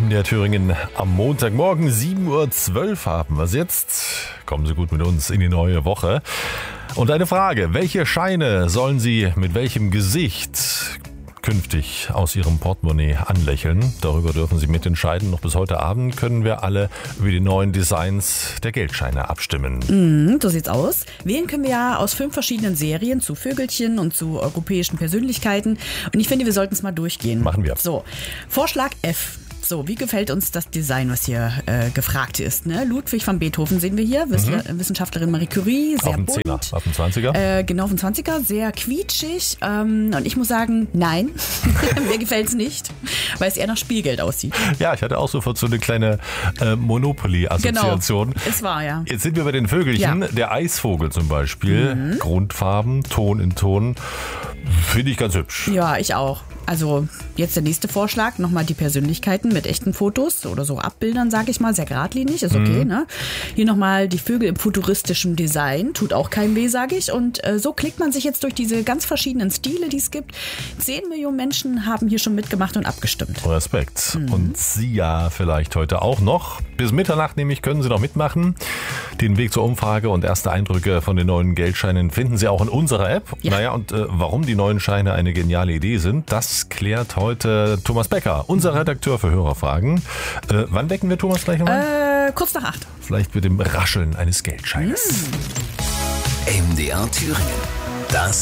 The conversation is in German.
MDR Thüringen am Montagmorgen 7.12 Uhr haben wir es jetzt. Kommen Sie gut mit uns in die neue Woche. Und eine Frage, welche Scheine sollen Sie mit welchem Gesicht künftig aus Ihrem Portemonnaie anlächeln? Darüber dürfen Sie mitentscheiden. Noch bis heute Abend können wir alle über die neuen Designs der Geldscheine abstimmen. So sieht's aus. Wählen können wir ja aus 5 verschiedenen Serien zu Vögelchen und zu europäischen Persönlichkeiten. Und ich finde, wir sollten es mal durchgehen. Machen wir. So, Vorschlag F. So, wie gefällt uns das Design, was hier gefragt ist? Ne? Ludwig van Beethoven sehen wir hier, Wissenschaftlerin Marie Curie, sehr auf dem bunt. 10er, auf dem 20er. Genau, auf dem 20er, sehr quietschig. Und ich muss sagen, nein, mir gefällt's nicht, weil es eher nach Spielgeld aussieht. Ja, ich hatte auch sofort so eine kleine Monopoly-Assoziation. Genau, es war ja. Jetzt sind wir bei den Vögelchen. Ja. Der Eisvogel zum Beispiel, Grundfarben, Ton in Ton, finde ich ganz hübsch. Ja, ich auch. Also jetzt der nächste Vorschlag, nochmal die Persönlichkeiten mit echten Fotos oder so Abbildern, sage ich mal, sehr geradlinig, ist okay, ne? Hier nochmal die Vögel im futuristischen Design, tut auch keinem weh, sage ich. Und so klickt man sich jetzt durch diese ganz verschiedenen Stile, die es gibt. 10 Millionen Menschen haben hier schon mitgemacht und abgestimmt. Respekt. Und Sie ja vielleicht heute auch noch. Bis Mitternacht nämlich können Sie noch mitmachen. Den Weg zur Umfrage und erste Eindrücke von den neuen Geldscheinen finden Sie auch in unserer App. Ja. Naja, und warum die neuen Scheine eine geniale Idee sind, das klärt heute Thomas Becker, unser Redakteur für Hörerfragen. Wann wecken wir Thomas gleich nochmal? Kurz nach 8. Vielleicht mit dem Rascheln eines Geldscheines. MDR Thüringen. Das